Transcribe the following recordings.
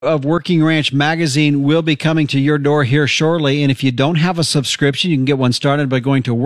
of Working Ranch Magazine will be coming to your door here shortly. And if you don't have a subscription, you can get one started by going to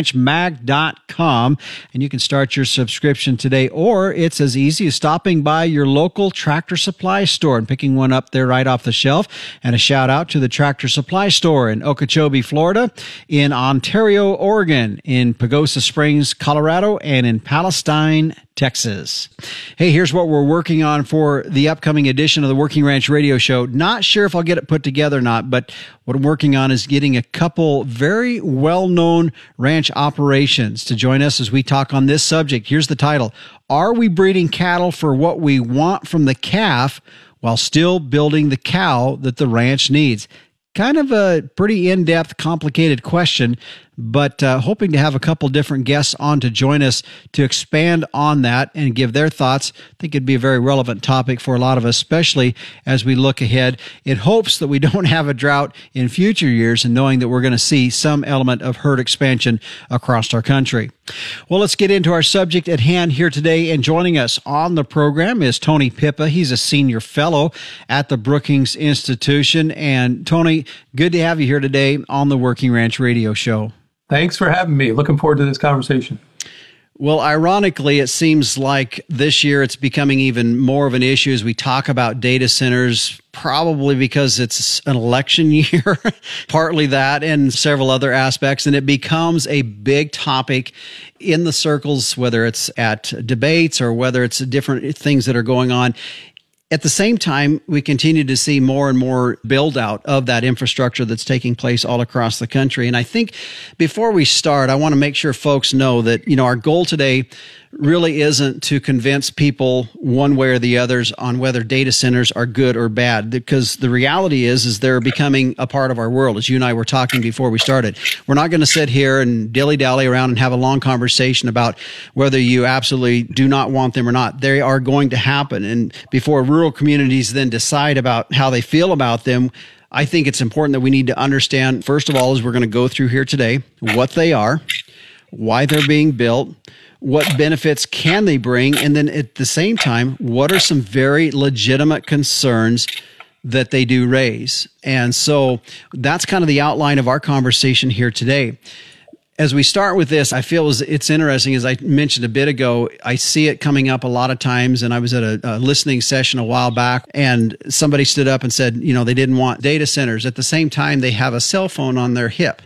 workingranchmag.com, and you can start your subscription today. Or it's as easy as stopping by your local Tractor Supply store and picking one up there right off the shelf. And a shout out to the Tractor Supply store in Okeechobee, Florida, in Ontario, Oregon, in Pagosa Springs, Colorado, and in Palestine, Texas. Hey, here's what we're working on for the upcoming edition of the Working Ranch Radio Show. Not sure if I'll get it put together or not, but what I'm working on is getting a couple very well-known ranch operations to join us as we talk on this subject. Here's the title: Are we breeding cattle for what we want from the calf while still building the cow that the ranch needs? Kind of a pretty in-depth, complicated question, but hoping to have a couple different guests on to join us to expand on that and give their thoughts. I think it'd be a very relevant topic for a lot of us, especially as we look ahead in hopes that we don't have a drought in future years, and knowing that we're going to see some element of herd expansion across our country. Well, let's get into our subject at hand here today. And joining us on the program is Tony Pippa. He's a senior fellow at the Brookings Institution. And Tony, good to have you here today on the Working Ranch Radio Show. Thanks for having me. Looking forward to this conversation. Well, ironically, it seems like this year it's becoming even more of an issue as we talk about data centers, probably because it's an election year, partly that and several other aspects. And it becomes a big topic in the circles, whether it's at debates or whether it's different things that are going on. At the same time, we continue to see more and more build out of that infrastructure that's taking place all across the country. And I think before we start, I want to make sure folks know that, our goal today really isn't to convince people one way or the others on whether data centers are good or bad, because the reality is they're becoming a part of our world. As you and I were talking before we started, we're not going to sit here and dilly-dally around and have a long conversation about whether you absolutely do not want them or not. They are going to happen. And before rural communities then decide about how they feel about them, I think it's important that we need to understand, first of all, as we're going to go through here today, what they are, why they're being built, what benefits can they bring, and then at the same time, what are some very legitimate concerns that they do raise. And so that's kind of the outline of our conversation here today. As we start with this, I feel it's interesting, as I mentioned a bit ago, I see it coming up a lot of times, and I was at a listening session a while back, and somebody stood up and said, they didn't want data centers. At the same time, they have a cell phone on their hip.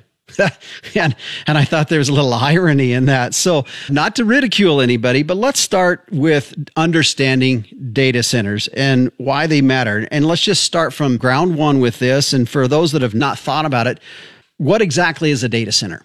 and I thought there was a little irony in that. So not to ridicule anybody, but let's start with understanding data centers and why they matter. And let's just start from ground one with this. And for those that have not thought about it, what exactly is a data center?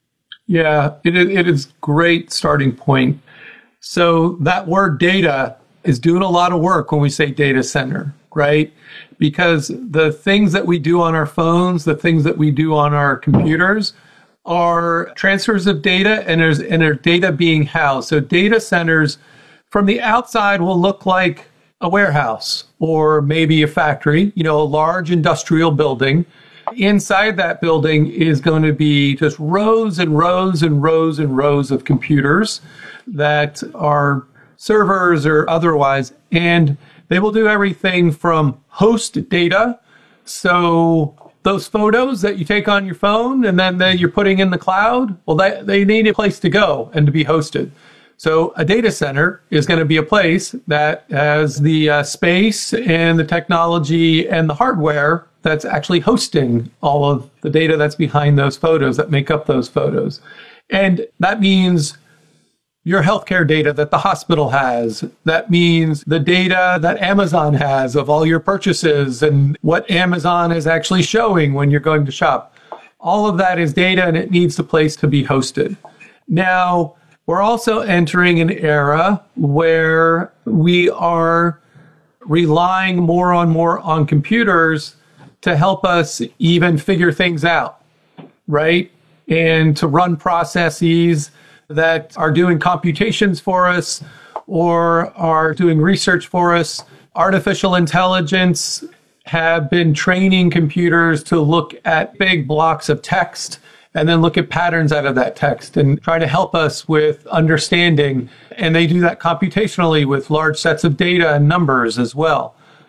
Yeah, it is a great starting point. So that word data is doing a lot of work when we say data center, right? Because the things that we do on our phones, the things that we do on our computers are transfers of data, and there's data being housed. So data centers from the outside will look like a warehouse or maybe a factory, a large industrial building. Inside that building is going to be just rows and rows and rows and rows of computers that are servers or otherwise, and they will do everything from host data. So those photos that you take on your phone and then that you're putting in the cloud, well, they need a place to go and to be hosted. So a data center is going to be a place that has the space and the technology and the hardware that's actually hosting all of the data that's behind those photos that make up those photos. And that means your healthcare data that the hospital has. That means the data that Amazon has of all your purchases and what Amazon is actually showing when you're going to shop. All of that is data, and it needs a place to be hosted. Now, we're also entering an era where we are relying more and more on computers to help us even figure things out, right? And to run processes that are doing computations for us or are doing research for us. Artificial intelligence have been training computers to look at big blocks of text and then look at patterns out of that text and try to help us with understanding. And they do that computationally with large sets of data and numbers as well.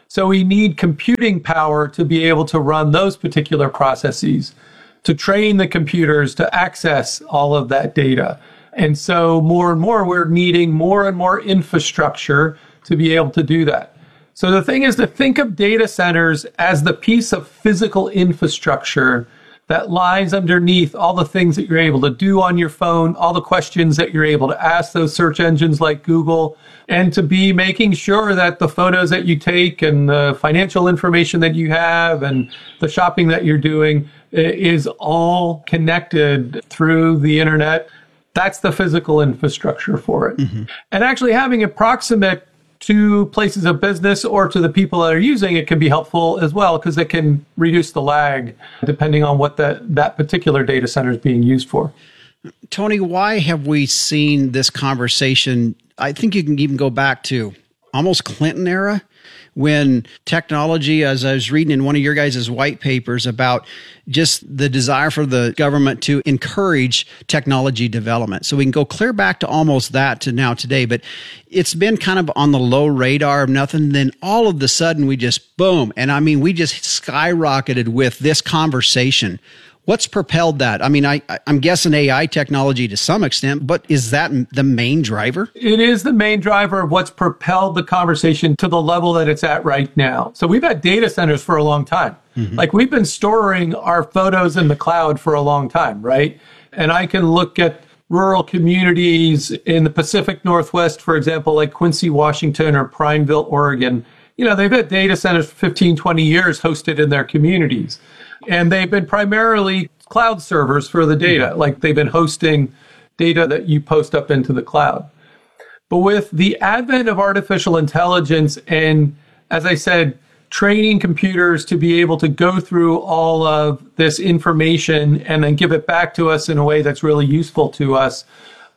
So we need computing power to be able to run those particular processes, to train the computers to access all of that data. And so more and more, we're needing more and more infrastructure to be able to do that. So the thing is to think of data centers as the piece of physical infrastructure that lies underneath all the things that you're able to do on your phone, all the questions that you're able to ask those search engines like Google, and to be making sure that the photos that you take and the financial information that you have and the shopping that you're doing is all connected through the internet. That's the physical infrastructure for it. Mm-hmm. And actually having it proximate to places of business or to the people that are using it can be helpful as well, because it can reduce the lag depending on what that particular data center is being used for. Tony, why have we seen this conversation? I think you can even go back to almost Clinton era, when technology, as I was reading in one of your guys' white papers about just the desire for the government to encourage technology development. So we can go clear back to almost that to now today, but it's been kind of on the low radar of nothing. Then all of a sudden we just boom. And I mean, we just skyrocketed with this conversation. What's propelled that? I mean, I'm guessing AI technology to some extent, but is that the main driver? It is the main driver of what's propelled the conversation to the level that it's at right now. So we've had data centers for a long time. Mm-hmm. Like we've been storing our photos in the cloud for a long time, right? And I can look at rural communities in the Pacific Northwest, for example, like Quincy, Washington, or Prineville, Oregon. You know, they've had data centers for 15, 20 years hosted in their communities. And they've been primarily cloud servers for the data, like they've been hosting data that you post up into the cloud. But with the advent of artificial intelligence and, as I said, training computers to be able to go through all of this information and then give it back to us in a way that's really useful to us,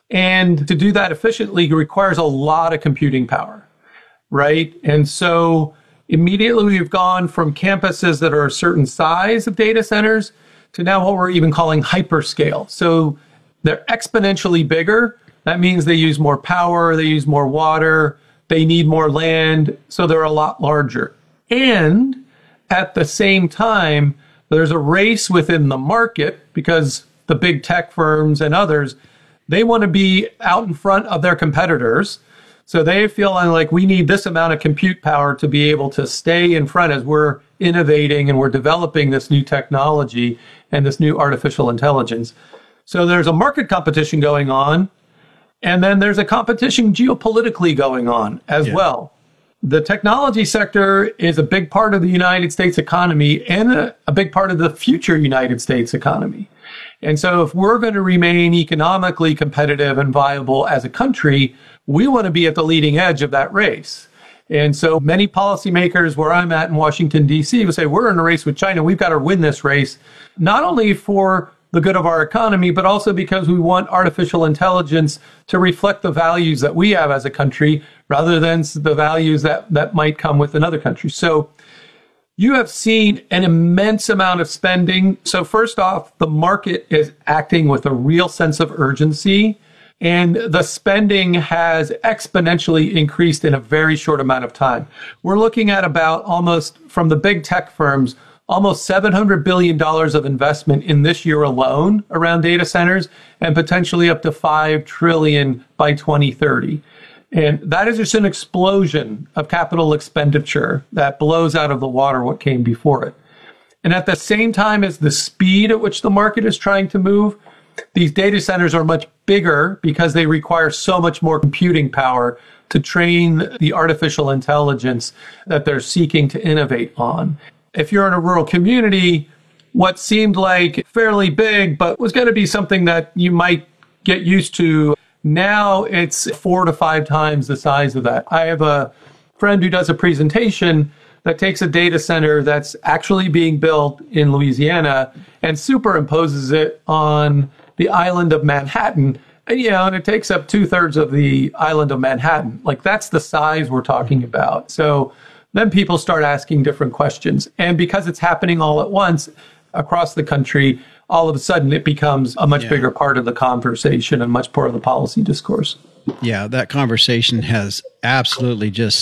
and to do that efficiently requires a lot of computing power, right? And so immediately, we've gone from campuses that are a certain size of data centers to now what we're even calling hyperscale. So they're exponentially bigger. That means they use more power, they use more water, they need more land, so they're a lot larger. And at the same time, there's a race within the market because the big tech firms and others, they want to be out in front of their competitors. So they feel like we need this amount of compute power to be able to stay in front as we're innovating and we're developing this new technology and this new artificial intelligence. So there's a market competition going on, and then there's a competition geopolitically going on as well. The technology sector is a big part of the United States economy and a big part of the future United States economy. And so if we're going to remain economically competitive and viable as a country, we want to be at the leading edge of that race. And so many policymakers where I'm at in Washington, D.C. will say, we're in a race with China. We've got to win this race, not only for the good of our economy, but also because we want artificial intelligence to reflect the values that we have as a country rather than the values that might come with another country. So you have seen an immense amount of spending. So first off, the market is acting with a real sense of urgency, and the spending has exponentially increased in a very short amount of time. We're looking at about almost, from the big tech firms, almost $700 billion of investment in this year alone around data centers, and potentially up to $5 trillion by 2030. And that is just an explosion of capital expenditure that blows out of the water what came before it. And at the same time as the speed at which the market is trying to move, these data centers are much bigger because they require so much more computing power to train the artificial intelligence that they're seeking to innovate on. If you're in a rural community, what seemed like fairly big, but was going to be something that you might get used to, now it's 4 to 5 times the size of that. I have a friend who does a presentation that takes a data center that's actually being built in Louisiana and superimposes it on the island of Manhattan. And it takes up 2/3 of the island of Manhattan. Like, that's the size we're talking about. So then people start asking different questions. And because it's happening all at once across the country, all of a sudden it becomes a much bigger part of the conversation and much part of the policy discourse. Yeah, that conversation has absolutely just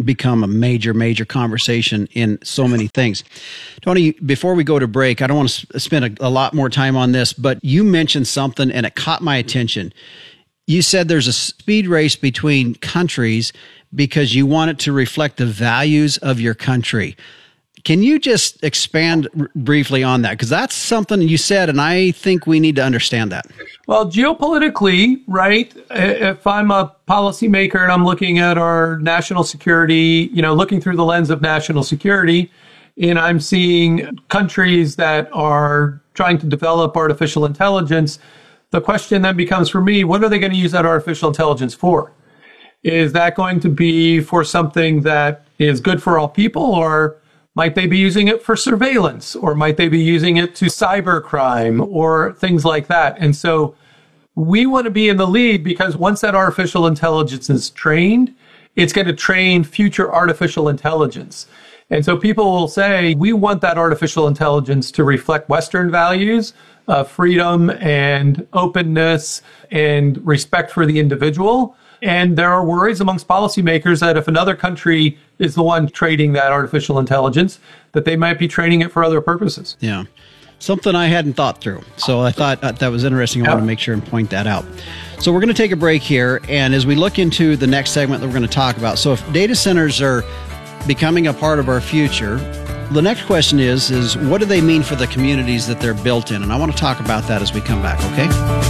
become a major, major conversation in so many things. Tony, before we go to break, I don't want to spend a lot more time on this, but you mentioned something and it caught my attention. You said there's a speed race between countries because you want it to reflect the values of your country. Can you just expand briefly on that? Because that's something you said, and I think we need to understand that. Well, geopolitically, right, if I'm a policymaker and I'm looking at our national security, looking through the lens of national security, and I'm seeing countries that are trying to develop artificial intelligence, the question then becomes for me, what are they going to use that artificial intelligence for? Is that going to be for something that is good for all people, or might they be using it for surveillance, or might they be using it to cybercrime or things like that? And so we want to be in the lead, because once that artificial intelligence is trained, it's going to train future artificial intelligence. And so people will say, we want that artificial intelligence to reflect Western values of freedom and openness and respect for the individual. And there are worries amongst policymakers that if another country is the one trading that artificial intelligence, that they might be training it for other purposes. Yeah. Something I hadn't thought through. So I thought that was interesting. I want to make sure and point that out. So we're going to take a break here. And as we look into the next segment that we're going to talk about, so if data centers are becoming a part of our future, the next question is what do they mean for the communities that they're built in? And I want to talk about that as we come back, okay?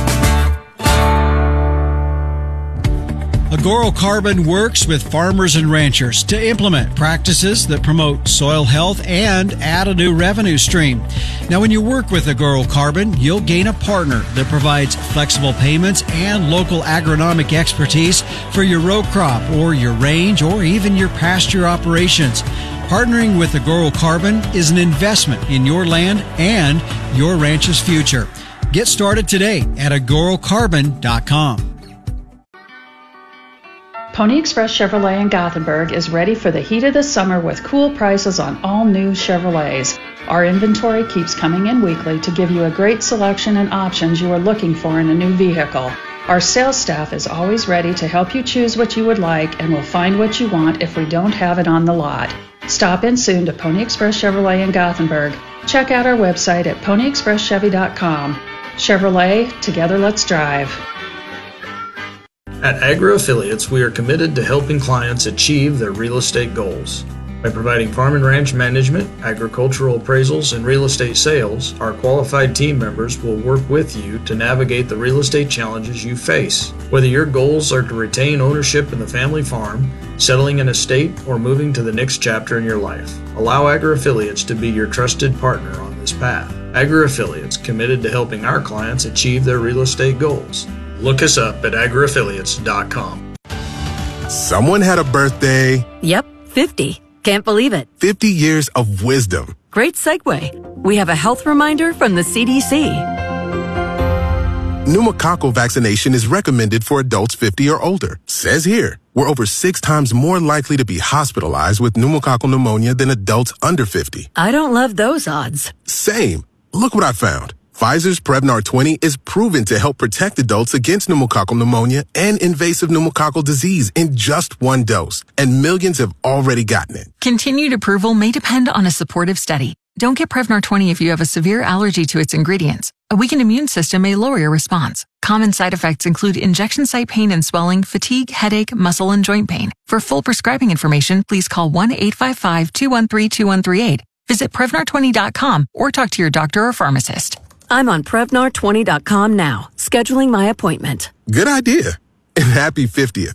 Agoro Carbon works with farmers and ranchers to implement practices that promote soil health and add a new revenue stream. Now, when you work with Agoro Carbon, you'll gain a partner that provides flexible payments and local agronomic expertise for your row crop or your range or even your pasture operations. Partnering with Agoro Carbon is an investment in your land and your ranch's future. Get started today at agorocarbon.com. Pony Express Chevrolet in Gothenburg is ready for the heat of the summer with cool prices on all new Chevrolets. Our inventory keeps coming in weekly to give you a great selection and options you are looking for in a new vehicle. Our sales staff is always ready to help you choose what you would like and will find what you want if we don't have it on the lot. Stop in soon to Pony Express Chevrolet in Gothenburg. Check out our website at ponyexpresschevy.com. Chevrolet, together let's drive. At Agro Affiliates, we are committed to helping clients achieve their real estate goals. By providing farm and ranch management, agricultural appraisals, and real estate sales, our qualified team members will work with you to navigate the real estate challenges you face. Whether your goals are to retain ownership in the family farm, settling an estate, or moving to the next chapter in your life, allow Agro Affiliates to be your trusted partner on this path. Agro Affiliates, committed to helping our clients achieve their real estate goals. Look us up at agroaffiliates.com. Someone had a birthday. Yep, 50. Can't believe it. 50 years of wisdom. Great segue. We have a health reminder from the CDC. Pneumococcal vaccination is recommended for adults 50 or older. Says here, we're over 6 times more likely to be hospitalized with pneumococcal pneumonia than adults under 50. I don't love those odds. Same. Look what I found. Pfizer's Prevnar 20 is proven to help protect adults against pneumococcal pneumonia and invasive pneumococcal disease in just 1 dose, and millions have already gotten it. Continued approval may depend on a supportive study. Don't get Prevnar 20 if you have a severe allergy to its ingredients. A weakened immune system may lower your response. Common side effects include injection site pain and swelling, fatigue, headache, muscle, and joint pain. For full prescribing information, please call 1-855-213-2138. Visit Prevnar20.com or talk to your doctor or pharmacist. I'm on Prevnar20.com now, scheduling my appointment. Good idea. And happy 50th.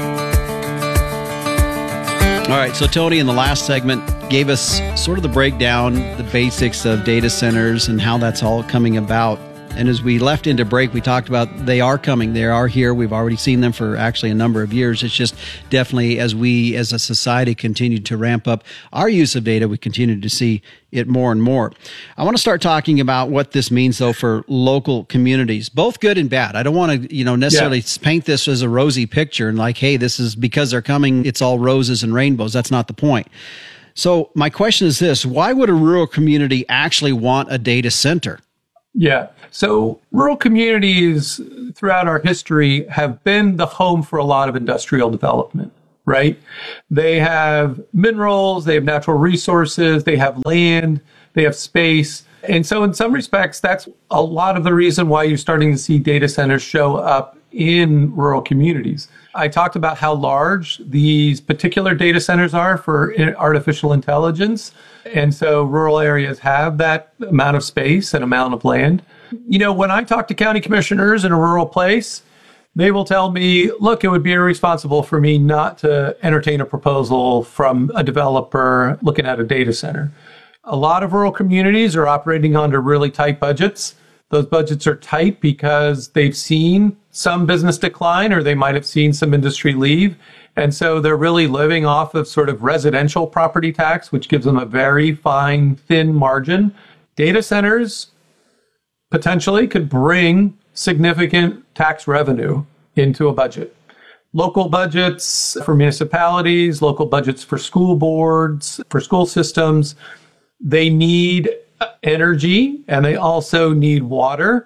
All right, so Tony, in the last segment, gave us sort of the breakdown, the basics of data centers and how that's all coming about. And as we left into break, we talked about they are coming. They are here. We've already seen them for actually a number of years. It's just definitely as we as a society continue to ramp up our use of data, we continue to see it more and more. I want to start talking about what this means, though, for local communities, both good and bad. I don't want to, necessarily paint this as a rosy picture and like, hey, this is because they're coming, it's all roses and rainbows. That's not the point. So my question is this: why would a rural community actually want a data center? Yeah. So rural communities throughout our history have been the home for a lot of industrial development. right? They have minerals, they have natural resources, they have land, they have space. And so in some respects, that's a lot of the reason why you're starting to see data centers show up in rural communities. I talked about how large these particular data centers are for artificial intelligence. And so rural areas have that amount of space and amount of land. You know, when I talk to county commissioners in a rural place, they will tell me, look, it would be irresponsible for me not to entertain a proposal from a developer looking at a data center. A lot of rural communities are operating under really tight budgets. Those budgets are tight because they've seen some business decline or they might have seen some industry leave. And so they're really living off of sort of residential property tax, which gives them a very fine, thin margin. Data centers potentially could bring significant tax revenue into a budget. Local budgets for municipalities, local budgets for school boards, for school systems, they need energy and they also need water.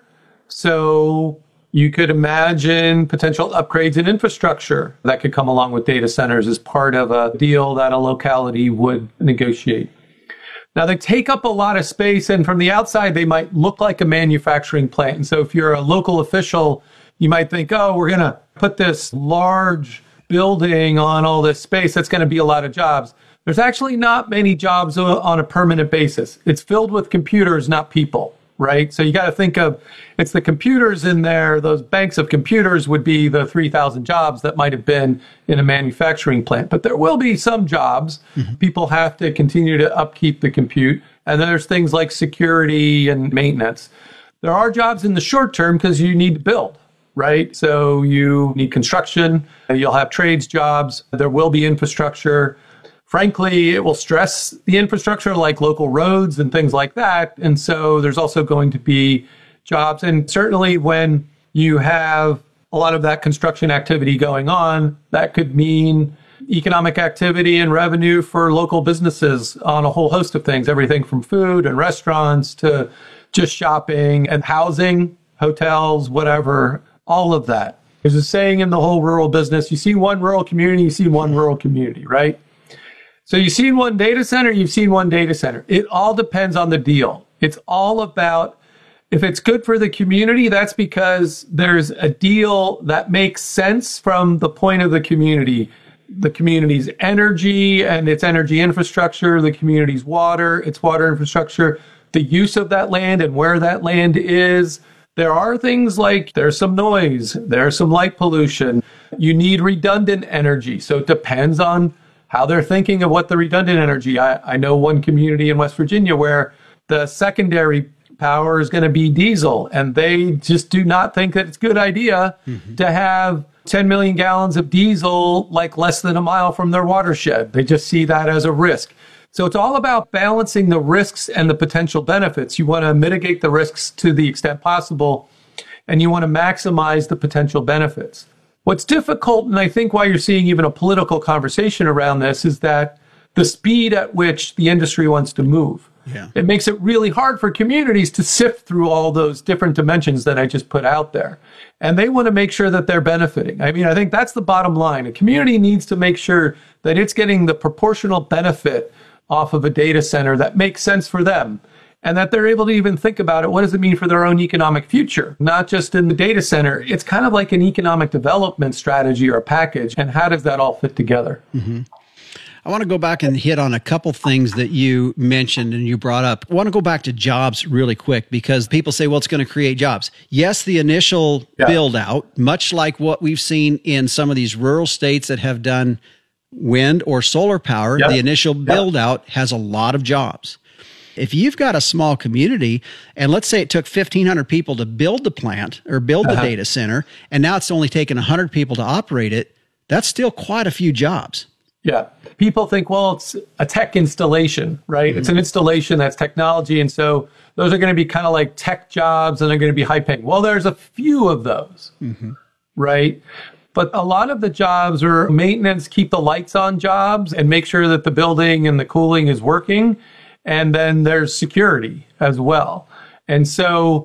So you could imagine potential upgrades in infrastructure that could come along with data centers as part of a deal that a locality would negotiate. Now, they take up a lot of space, and from the outside, they might look like a manufacturing plant. And so if you're a local official, you might think, oh, we're going to put this large building on all this space. That's going to be a lot of jobs. There's actually not many jobs on a permanent basis. It's filled with computers, not people, right? So you got to think of, it's the computers in there. Those banks of computers would be the 3,000 jobs that might have been in a manufacturing plant. But there will be some jobs. Mm-hmm. People have to continue to upkeep the compute. And then there's things like security and maintenance. There are jobs in the short term because you need to build, right? So you need construction. You'll have trades jobs. There will be infrastructure. Frankly, it will stress the infrastructure like local roads and things like that. And so there's also going to be jobs. And certainly when you have a lot of that construction activity going on, that could mean economic activity and revenue for local businesses on a whole host of things, everything from food and restaurants to just shopping and housing, hotels, whatever, all of that. There's a saying in the whole rural business, you see one rural community, you see one rural community, right? So you've seen one data center, you've seen one data center. It all depends on the deal. It's all about, if it's good for the community, that's because there's a deal that makes sense from the point of the community's energy and its energy infrastructure, the community's water, its water infrastructure, the use of that land and where that land is. There are things like there's some noise, there's some light pollution. You need redundant energy. So it depends on how they're thinking of what the redundant energy. I know one community in West Virginia where the secondary power is going to be diesel, and they just do not think that it's a good idea to have 10 million gallons of diesel like less than a mile from their watershed. They just see that as a risk. So it's all about balancing the risks and the potential benefits. You want to mitigate the risks to the extent possible, and you want to maximize the potential benefits. What's difficult, and I think why you're seeing even a political conversation around this, is that the speed at which the industry wants to move. Yeah. It makes it really hard for communities to sift through all those different dimensions that I just put out there. And they want to make sure that they're benefiting. I mean, I think that's the bottom line. A community needs to make sure that it's getting the proportional benefit off of a data center that makes sense for them, and that they're able to even think about it. What does it mean for their own economic future? Not just in the data center. It's kind of like an economic development strategy or a package. And how does that all fit together? Mm-hmm. I want to go back and hit on a couple things that you mentioned and you brought up. I want to go back to jobs really quick because people say, well, it's going to create jobs. Yes, the initial build out, much like what we've seen in some of these rural states that have done wind or solar power, the initial build out has a lot of jobs. If you've got a small community, and let's say it took 1,500 people to build the plant or build the data center, and now it's only taken 100 people to operate it, that's still quite a few jobs. Yeah. People think, well, it's a tech installation, right? Mm-hmm. It's an installation that's technology. And so those are going to be kind of like tech jobs and they're going to be high paying. Well, there's a few of those, right? But a lot of the jobs are maintenance, keep the lights on jobs and make sure that the building and the cooling is working. And then there's security as well. And so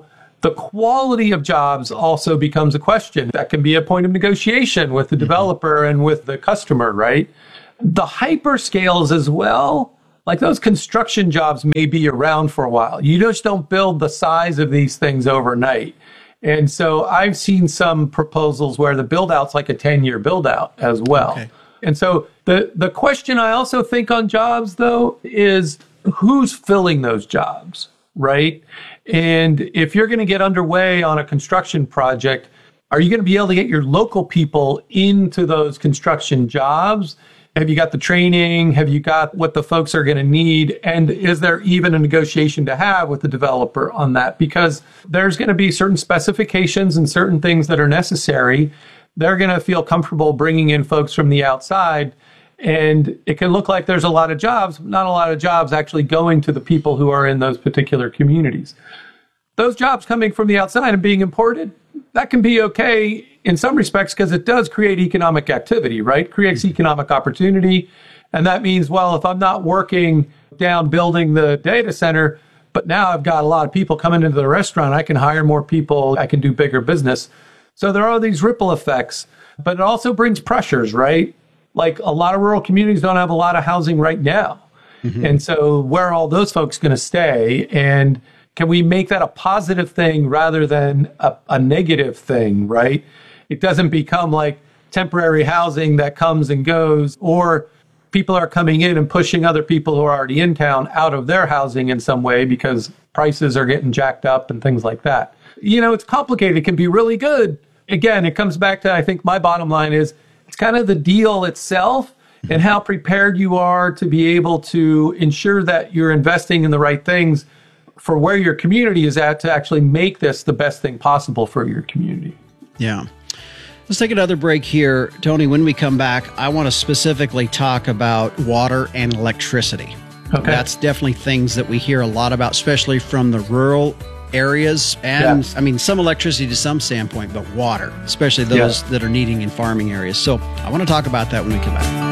The quality of jobs also becomes a question. That can be a point of negotiation with the developer and with the customer, right? The hyperscales as well, like those construction jobs may be around for a while. You just don't build the size of these things overnight. And so I've seen some proposals where the build out's like a 10-year build out as well. Okay. And so the question I also think on jobs, though, is who's filling those jobs, right? And if you're going to get underway on a construction project, are you going to be able to get your local people into those construction jobs? Have you got the training? Have you got what the folks are going to need? And is there even a negotiation to have with the developer on that? Because there's going to be certain specifications and certain things that are necessary. They're going to feel comfortable bringing in folks from the outside. And it can look like there's a lot of jobs, not a lot of jobs actually going to the people who are in those particular communities. Those jobs coming from the outside and being imported, that can be okay in some respects because it does create economic activity, right? Creates economic opportunity. And that means, well, if I'm not working down building the data center, but now I've got a lot of people coming into the restaurant, I can hire more people, I can do bigger business. So there are these ripple effects, but it also brings pressures, right? Like a lot of rural communities don't have a lot of housing right now. Mm-hmm. And so where are all those folks going to stay? And can we make that a positive thing rather than a negative thing, right? It doesn't become like temporary housing that comes and goes, or people are coming in and pushing other people who are already in town out of their housing in some way because prices are getting jacked up and things like that. You know, it's complicated. It can be really good. Again, it comes back to, I think my bottom line is, it's kind of the deal itself and how prepared you are to be able to ensure that you're investing in the right things for where your community is at to actually make this the best thing possible for your community. Yeah. Let's take another break here. Tony, when we come back, I want to specifically talk about water and electricity. Okay. That's definitely things that we hear a lot about, especially from the rural areas. And I mean, some electricity to some standpoint, but water, especially those that are needing in farming areas. So I want to talk about that when we come back.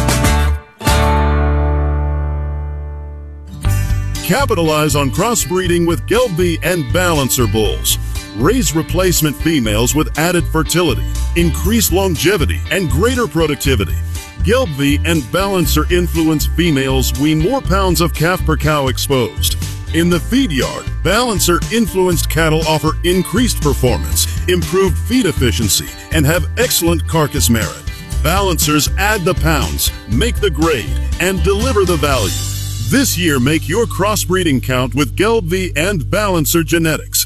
Capitalize on crossbreeding with Gelbvieh and Balancer bulls. Raise replacement females with added fertility, increased longevity, and greater productivity. Gelbvieh and Balancer influence females wean more pounds of calf per cow exposed. In the feed yard, Balancer influenced cattle offer increased performance, improved feed efficiency, and have excellent carcass merit. Balancers add the pounds, make the grade, and deliver the value. This year, make your crossbreeding count with Gelbvieh and Balancer genetics.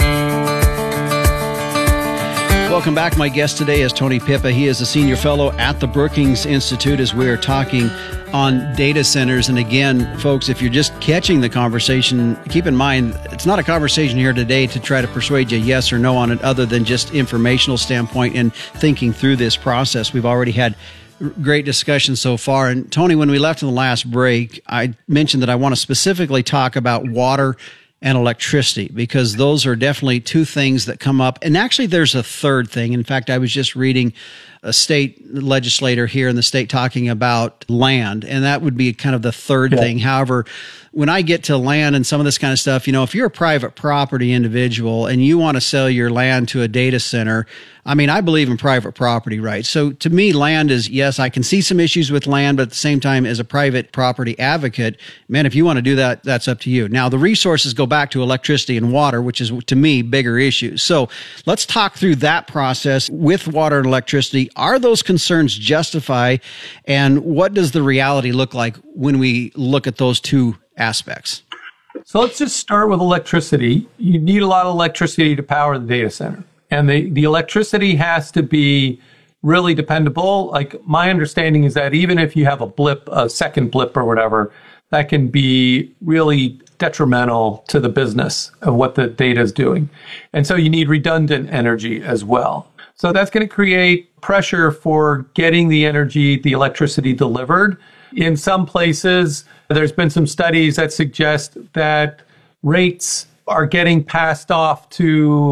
Welcome back. My guest today is Tony Pippa. He is a senior fellow at the Brookings Institute as we are talking on data centers. And again, folks, if you're just catching the conversation, keep in mind, it's not a conversation here today to try to persuade you yes or no on it, other than just informational standpoint and thinking through this process. We've already had great discussion so far. And Tony, when we left in the last break, I mentioned that I want to specifically talk about water and electricity, because those are definitely two things that come up. And actually, there's a third thing. In fact, I was just reading a state legislator here in the state talking about land, and that would be kind of the third thing. However, when I get to land and some of this kind of stuff, you know, if you're a private property individual and you want to sell your land to a data center, I mean, I believe in private property rights. So to me, land is, yes, I can see some issues with land, but at the same time, as a private property advocate, man, if you want to do that, that's up to you. Now, the resources go back to electricity and water, which is, to me, bigger issues. So let's talk through that process with water and electricity. Are those concerns justified? And what does the reality look like when we look at those two aspects? So let's just start with electricity. You need a lot of electricity to power the data center. And the electricity has to be really dependable. Like, my understanding is that even if you have a blip, a second blip or whatever, that can be really detrimental to the business of what the data is doing. And so you need redundant energy as well. So that's going to create pressure for getting the energy, the electricity delivered. In some places, there's been some studies that suggest that rates are getting passed off to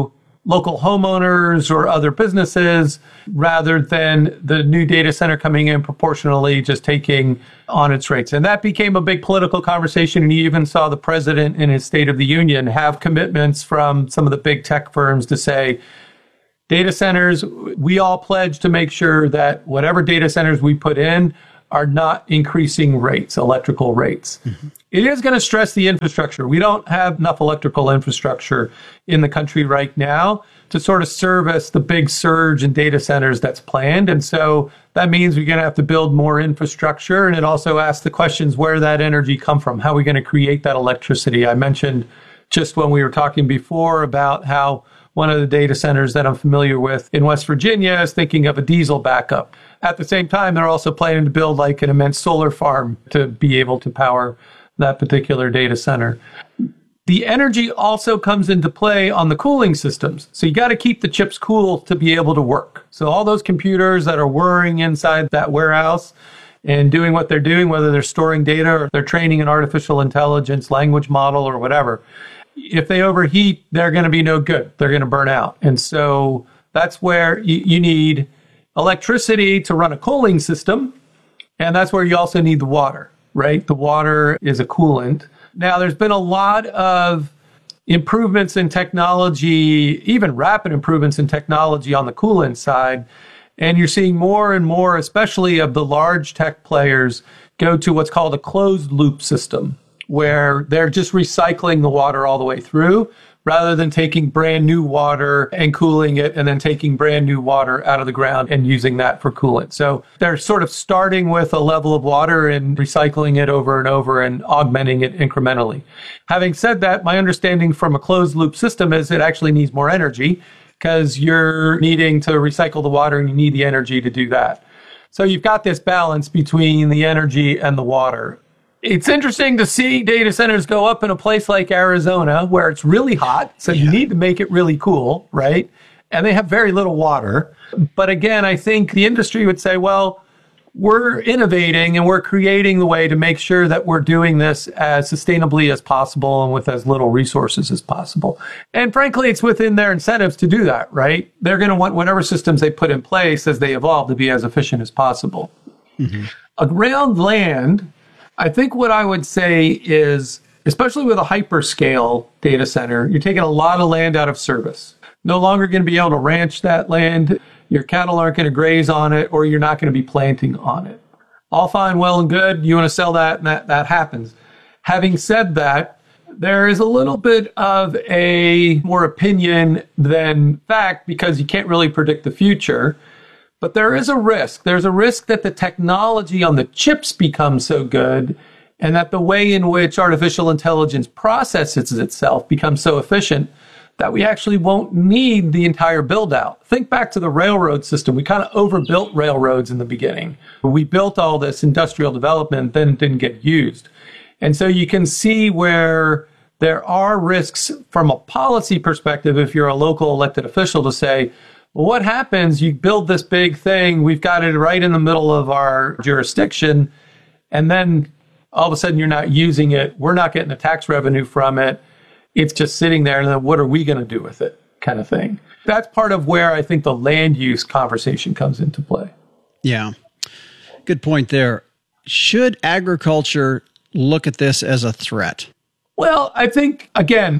local homeowners or other businesses, rather than the new data center coming in proportionally just taking on its rates. And that became a big political conversation. And you even saw the president in his State of the Union have commitments from some of the big tech firms to say, data centers, we all pledge to make sure that whatever data centers we put in are not increasing rates, electrical rates. Mm-hmm. It is going to stress the infrastructure. We don't have enough electrical infrastructure in the country right now to sort of service the big surge in data centers that's planned. And so that means we're going to have to build more infrastructure. And it also asks the questions, where that energy come from? How are we going to create that electricity? I mentioned just when we were talking before about how one of the data centers that I'm familiar with in West Virginia is thinking of a diesel backup. At the same time, they're also planning to build like an immense solar farm to be able to power that particular data center. The energy also comes into play on the cooling systems. So you got to keep the chips cool to be able to work. So all those computers that are whirring inside that warehouse and doing what they're doing, whether they're storing data or they're training an artificial intelligence language model or whatever, if they overheat, they're going to be no good. They're going to burn out. And so that's where you need electricity to run a cooling system. And that's where you also need the water, right? The water is a coolant. Now, there's been a lot of improvements in technology, even rapid improvements in technology on the coolant side. And you're seeing more and more, especially of the large tech players, go to what's called a closed loop system, where they're just recycling the water all the way through, rather than taking brand new water and cooling it and then taking brand new water out of the ground and using that for coolant. So they're sort of starting with a level of water and recycling it over and over and augmenting it incrementally. Having said that, my understanding from a closed loop system is it actually needs more energy because you're needing to recycle the water and you need the energy to do that. So you've got this balance between the energy and the water. It's interesting to see data centers go up in a place like Arizona where it's really hot. So you need to make it really cool, right? And they have very little water. But again, I think the industry would say, well, we're innovating and we're creating the way to make sure that we're doing this as sustainably as possible and with as little resources as possible. And frankly, it's within their incentives to do that, right? They're going to want whatever systems they put in place as they evolve to be as efficient as possible. Mm-hmm. Around land, I think what I would say is, especially with a hyperscale data center, you're taking a lot of land out of service. No longer going to be able to ranch that land. Your cattle aren't going to graze on it, or you're not going to be planting on it. All fine, well and good. You want to sell that, and that happens. Having said that, there is a little bit of a more opinion than fact because you can't really predict the future. But there is a risk. There's a risk that the technology on the chips becomes so good and that the way in which artificial intelligence processes itself becomes so efficient that we actually won't need the entire build out. Think back to the railroad system. We kind of overbuilt railroads in the beginning. We built all this industrial development, then it didn't get used. And so you can see where there are risks from a policy perspective if you're a local elected official to say, well, what happens? You build this big thing. We've got it right in the middle of our jurisdiction. And then all of a sudden you're not using it. We're not getting the tax revenue from it. It's just sitting there. And then what are we going to do with it? Kind of thing. That's part of where I think the land use conversation comes into play. Yeah. Good point there. Should agriculture look at this as a threat? Well, I think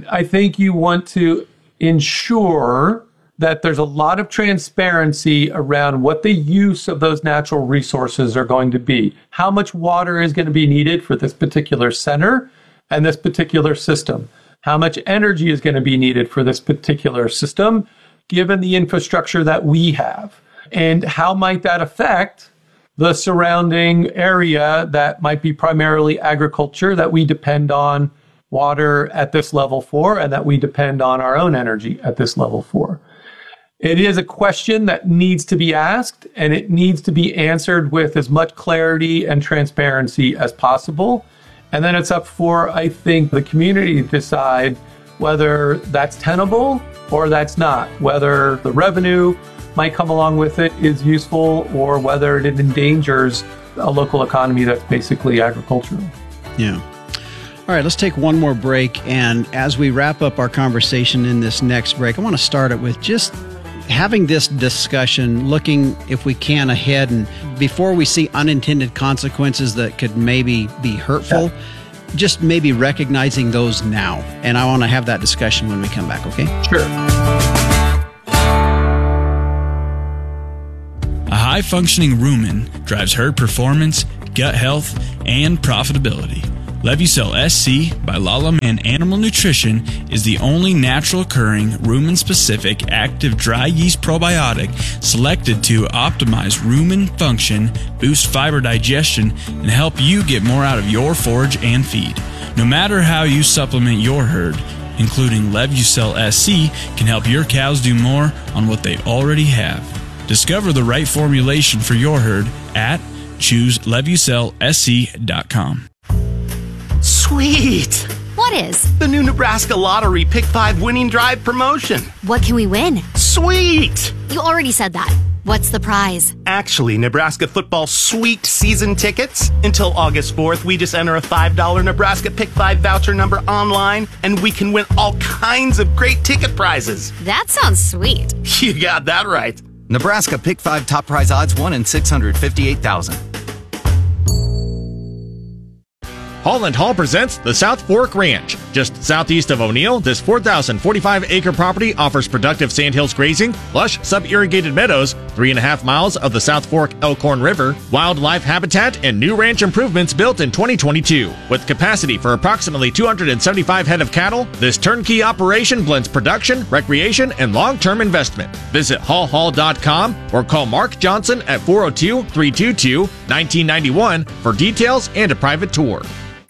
you want to ensure that there's a lot of transparency around what the use of those natural resources are going to be. How much water is going to be needed for this particular center and this particular system? How much energy is going to be needed for this particular system, given the infrastructure that we have? And how might that affect the surrounding area that might be primarily agriculture that we depend on water at this level for and that we depend on our own energy at this level for? It is a question that needs to be asked, and it needs to be answered with as much clarity and transparency as possible. And then it's up for, I think, the community to decide whether that's tenable or that's not, whether the revenue might come along with it is useful or whether it endangers a local economy that's basically agricultural. Yeah. All right, let's take one more break. And as we wrap up our conversation in this next break, I want to start it with just having this discussion, looking, if we can, ahead, and before we see unintended consequences that could maybe be hurtful, just maybe recognizing those now. And I want to have that discussion when we come back, okay? Sure. A high-functioning rumen drives herd performance, gut health, and profitability. Levucel SC by Lalaman Animal Nutrition is the only natural occurring rumen-specific active dry yeast probiotic selected to optimize rumen function, boost fiber digestion, and help you get more out of your forage and feed. No matter how you supplement your herd, including Levucel SC can help your cows do more on what they already have. Discover the right formulation for your herd at chooselevucelsc.com. Sweet! What is? The new Nebraska Lottery Pick 5 winning drive promotion. What can we win? Sweet! You already said that. What's the prize? Actually, Nebraska football sweet season tickets. Until August 4th, we just enter a $5 Nebraska Pick 5 voucher number online, and we can win all kinds of great ticket prizes. That sounds sweet. You got that right. Nebraska Pick 5 top prize odds 1 in 658,000. Holland Hall presents the South Fork Ranch. Just southeast of O'Neill, this 4,045-acre property offers productive sandhills grazing, lush sub-irrigated meadows, 3.5 miles of the South Fork Elkhorn River, wildlife habitat, and new ranch improvements built in 2022. With capacity for approximately 275 head of cattle, this turnkey operation blends production, recreation, and long-term investment. Visit hallhall.com or call Mark Johnson at 402-322-1991 for details and a private tour.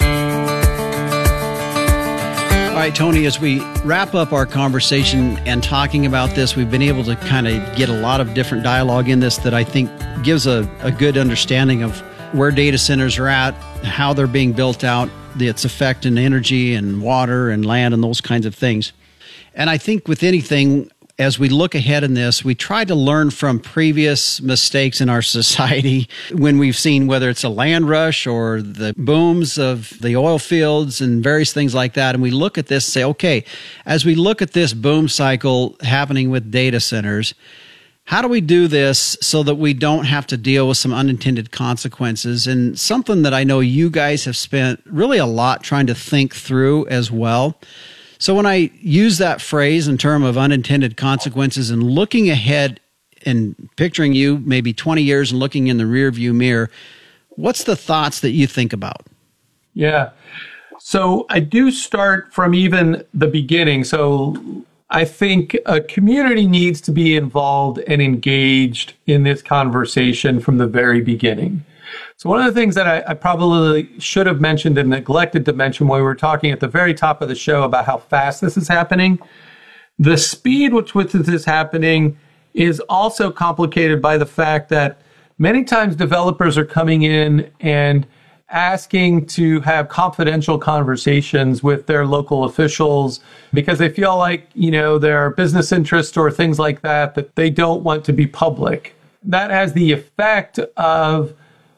All right, Tony, as we wrap up our conversation and talking about this, we've been able to kind of get a lot of different dialogue in this that I think gives a good understanding of where data centers are at, how they're being built out, its effect in energy and water and land and those kinds of things. And I think with anything, as we look ahead in this, we try to learn from previous mistakes in our society when we've seen whether it's a land rush or the booms of the oil fields and various things like that. And we look at this and say, okay, as we look at this boom cycle happening with data centers, how do we do this so that we don't have to deal with some unintended consequences? And something that I know you guys have spent really a lot trying to think through as well. So when I use that phrase in terms of unintended consequences and looking ahead and picturing you maybe 20 years and looking in the rearview mirror, what's the thoughts that you think about? Yeah. So I do start from even the beginning. So I think a community needs to be involved and engaged in this conversation from the very beginning. So one of the things that I probably should have mentioned and neglected to mention when we were talking at the very top of the show about how fast this is happening, the speed with which this is happening is also complicated by the fact that many times developers are coming in and asking to have confidential conversations with their local officials because they feel like, their business interests or things like that they don't want to be public. That has the effect of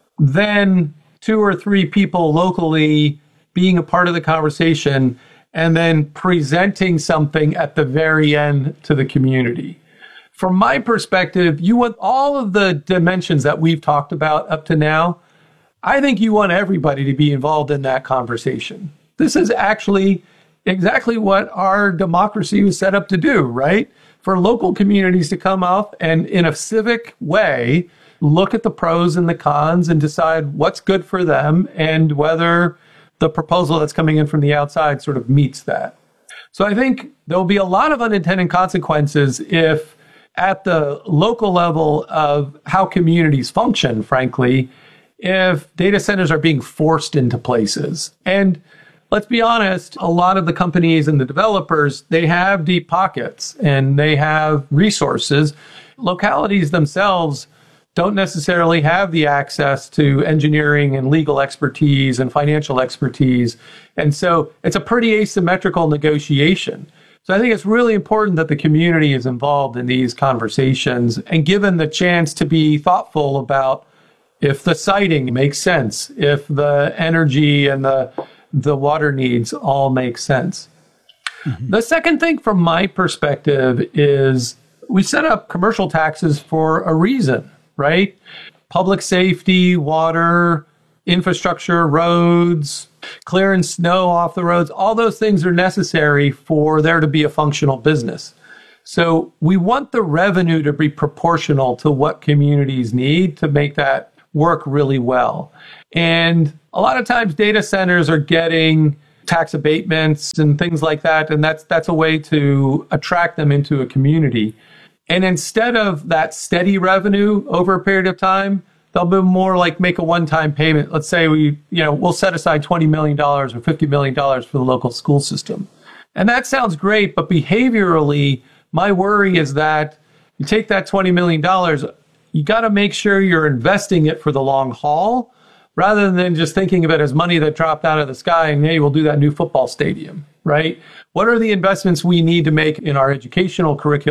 then 2 or 3 people locally being a part of the conversation and then presenting something at the very end to the community. From my perspective, you want all of the dimensions that we've talked about up to now. I think you want everybody to be involved in that conversation. This is actually exactly what our democracy was set up to do, right? For local communities to come up and in a civic way look at the pros and the cons and decide what's good for them and whether the proposal that's coming in from the outside sort of meets that. So I think there'll be a lot of unintended consequences if at the local level of how communities function, frankly, if data centers are being forced into places. And let's be honest, a lot of the companies and the developers, they have deep pockets and they have resources. Localities themselves don't necessarily have the access to engineering and legal expertise and financial expertise. And so it's a pretty asymmetrical negotiation. So I think it's really important that the community is involved in these conversations and given the chance to be thoughtful about if the siting makes sense, if the energy and the the water needs all make sense. The second thing from my perspective is we set up commercial taxes for a reason, right? Public safety, water, infrastructure, roads, clearing snow off the roads, all those things are necessary for there to be a functional business. So we want the revenue to be proportional to what communities need to make that work really well. And a lot of times data centers are getting tax abatements and things like that, and that's a way to attract them into a community. And instead of that steady revenue over a period of time, they'll be more like make a one-time payment. Let's say we'll set aside $20 million or $50 million for the local school system. And that sounds great, but behaviorally, my worry is that you take that $20 million, you got to make sure you're investing it for the long haul rather than just thinking of it as money that dropped out of the sky and, hey, we'll do that new football stadium, right? What are the investments we need to make in our educational curriculum